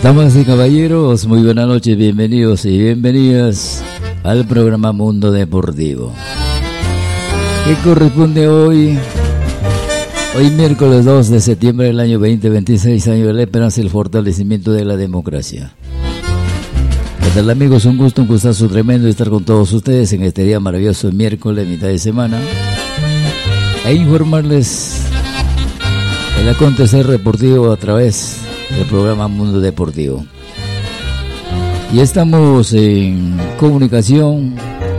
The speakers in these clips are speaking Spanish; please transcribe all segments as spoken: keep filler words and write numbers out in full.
Damas y caballeros, muy buenas noches, bienvenidos y bienvenidas al programa Mundo Deportivo, que corresponde hoy, hoy miércoles dos de septiembre del año veinte veintiséis, año de la esperanza y el fortalecimiento de la democracia. ¿Qué tal, amigos? Un gusto, un gustazo tremendo estar con todos ustedes en este día maravilloso, miércoles, mitad de semana, e informarles el acontecer deportivo a través del programa Mundo Deportivo. Y estamos en comunicación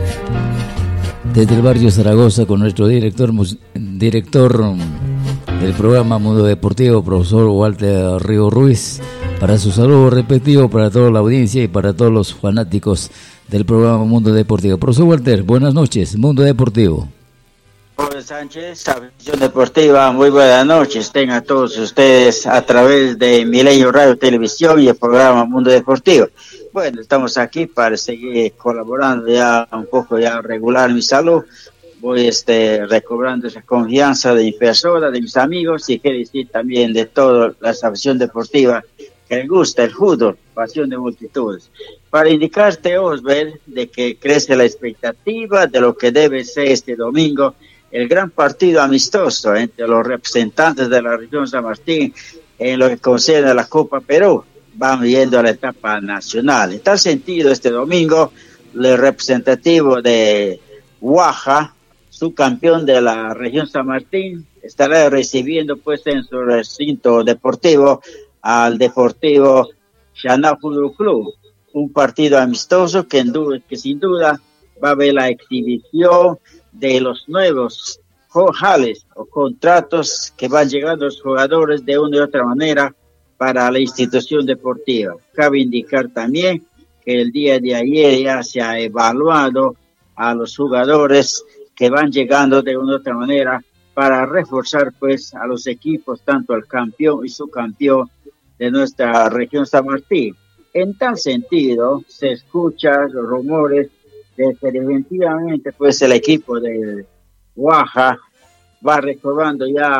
desde el barrio Zaragoza con nuestro director director del programa Mundo Deportivo, profesor Walter Río Ruiz, para su saludo respectivo para toda la audiencia y para todos los fanáticos del programa Mundo Deportivo. Profesor Walter, buenas noches, Mundo Deportivo. Jorge Sánchez, Afición Deportiva, muy buenas noches, tengan todos ustedes a través de Milenio Radio Televisión y el programa Mundo Deportivo. Bueno, estamos aquí para seguir colaborando ya un poco, ya regular mi salud. Voy este, recobrando esa confianza de mi persona, de mis amigos, y quiero decir también de toda la afición deportiva que le gusta el fútbol, pasión de multitudes. Para indicarte, Osber, de que crece la expectativa de lo que debe ser este domingo el gran partido amistoso entre los representantes de la región San Martín en lo que concierne a la Copa Perú. Van viendo a la etapa nacional. En tal sentido, este domingo, el representativo de Guaja, subcampeón de la región San Martín, estará recibiendo pues en su recinto deportivo al Deportivo Xanao Fútbol Club, un partido amistoso que, en duda, que sin duda va a ver la exhibición de los nuevos jales o contratos que van llegando los jugadores de una u otra manera para la institución deportiva. Cabe indicar también que el día de ayer ya se ha evaluado a los jugadores que van llegando de una u otra manera para reforzar pues a los equipos, tanto al campeón y subcampeón de nuestra región San Martín. En tal sentido, se escuchan los rumores de que definitivamente pues el equipo de Guaja va recobrando ya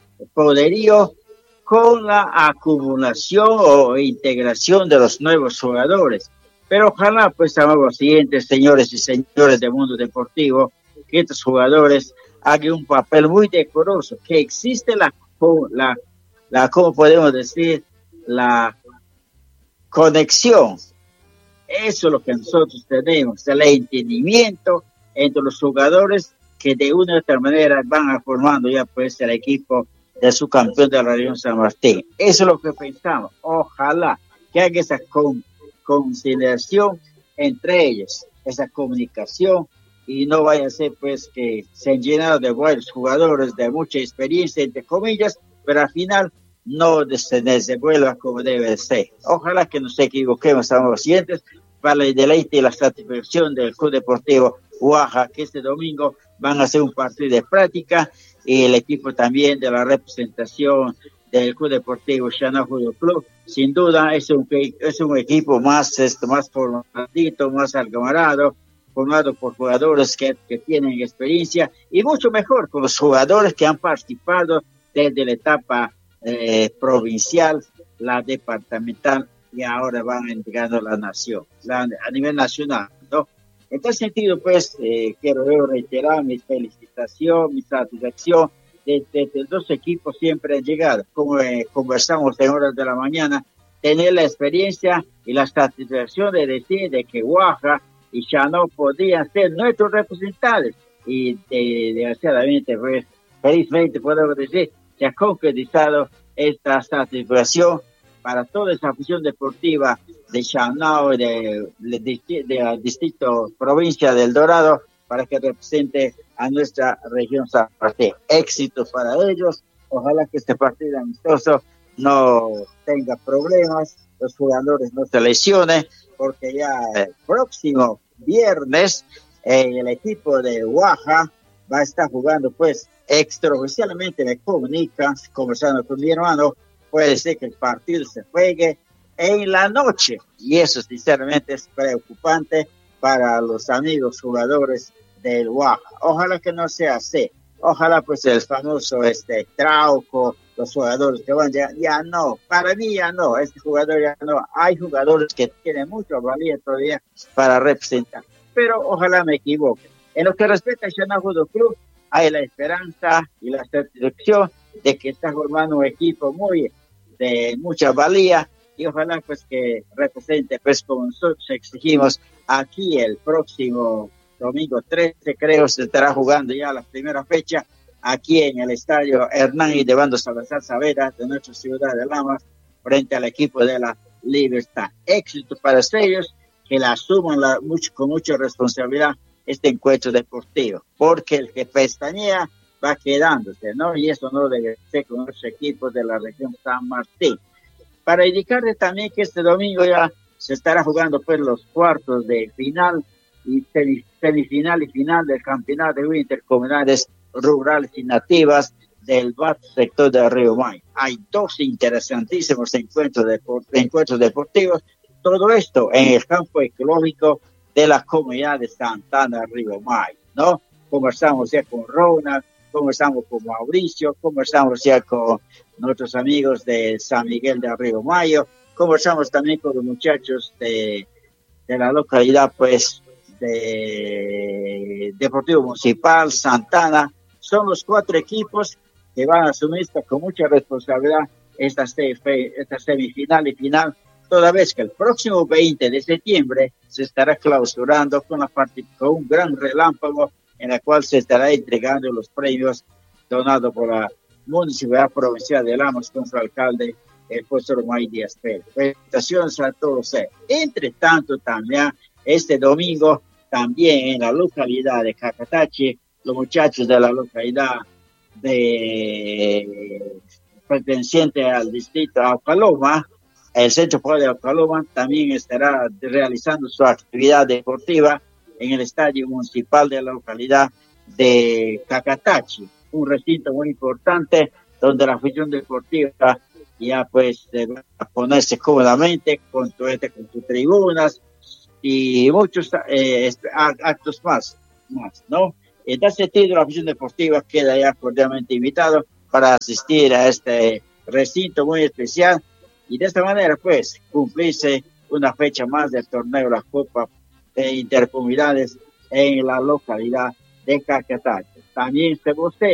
poderío con la acumulación o integración de los nuevos jugadores. Pero ojalá pues amables siguientes señores y señores del mundo deportivo, que estos jugadores hagan un papel muy decoroso, que existe la, la, la ¿cómo podemos decir? La conexión. Eso es lo que nosotros tenemos, el entendimiento entre los jugadores que de una u otra manera van formando ya pues el equipo de su campeón de la región San Martín. Eso es lo que pensamos. Ojalá que haya esa con, conciliación entre ellos, esa comunicación, y no vaya a ser pues que se han llenado de buenos jugadores de mucha experiencia, entre comillas, pero al final no se desenvuelva como debe de ser. Ojalá que nos equivoquemos, estamos siguientes, para el deleite y la satisfacción del Club Deportivo Guaja, que este domingo van a hacer un partido de práctica, y el equipo también de la representación del Club Deportivo Xanao Fútbol Club, sin duda es un, es un equipo más, esto, más formadito, más algamarado, formado por jugadores que, que tienen experiencia, y mucho mejor con los jugadores que han participado desde la etapa eh, provincial, la departamental, y ahora van entregando la nación, la, a nivel nacional, ¿no? En tal sentido, pues, eh, quiero reiterar mi felicitación, mi satisfacción de que los dos equipos siempre han llegado, como eh, conversamos en horas de la mañana, tener la experiencia y la satisfacción de decir de que Guaja y Xanao podían ser nuestros representantes, y eh, desgraciadamente, pues, felizmente podemos decir, se ha concretizado esta satisfacción para toda esa afición deportiva de Xanao, de, de, de, de la distrito provincia del Dorado, para que represente a nuestra región San Martín. Éxito para ellos. Ojalá que este partido amistoso no tenga problemas, los jugadores no se lesionen, porque ya el próximo viernes eh, el equipo de Guaja va a estar jugando, pues, extraoficialmente me comunican, conversando con mi hermano, puede ser que el partido se juegue en la noche, y eso sinceramente es preocupante para los amigos jugadores del Guaja. Ojalá que no sea así. Ojalá pues el famoso este Trauco, los jugadores que van ya, ya no, para mí ya no, este jugador ya no, hay jugadores que tienen mucha valía todavía para representar, pero ojalá me equivoque. En lo que respecta al Xanadu Fútbol Club, hay la esperanza y la satisfacción de que está formando un equipo muy de mucha valía y ojalá pues que represente pues como nosotros exigimos aquí el próximo domingo trece, creo se estará jugando ya la primera fecha aquí en el estadio Hernán y de Bando Salazar Saavedra de nuestra ciudad de Lamas frente al equipo de la Libertad. Éxito para ellos, que la asuman la, mucho, con mucha responsabilidad este encuentro deportivo, porque el que pestañea va quedándose, ¿no? Y eso no debe ser con los equipos de la región San Martín. Para indicarle también que este domingo ya se estará jugando pues los cuartos de final y semifinal y final del campeonato de intercomunales rurales y nativas del B A T sector de Río Mayo. Hay dos interesantísimos encuentros, deport- encuentros deportivos, todo esto en el campo ecológico de la comunidad de Santana Río Mayo, ¿no? Conversamos ya con Ronald, conversamos con Mauricio, conversamos ya con nuestros amigos de San Miguel de Río Mayo, conversamos también con los muchachos de, de la localidad, pues, de Deportivo Municipal, Santana. Son los cuatro equipos que van a asumir con mucha responsabilidad esta, esta semifinal y final, toda vez que el próximo veinte de septiembre se estará clausurando con, la part- con un gran relámpago en el cual se estará entregando los premios donados por la Municipalidad Provincial de Lamas con su alcalde, el profesor May Díaz Pérez. Felicitaciones a todos. Entre tanto, también este domingo, también en la localidad de Cacatache, los muchachos de la localidad de perteneciente al distrito de Aucaloma, el Centro Poder de Aucaloma, también estará realizando su actividad deportiva en el estadio municipal de la localidad de Cacatache, un recinto muy importante donde la afición deportiva ya pues va a ponerse cómodamente con, tu, con sus tribunas y muchos eh, actos más, más, ¿no? En ese sentido, la afición deportiva queda ya cordialmente invitado para asistir a este recinto muy especial y de esta manera, pues, cumplirse una fecha más del torneo La Copa de Intercomunidades en la localidad de Cacatache. También se posee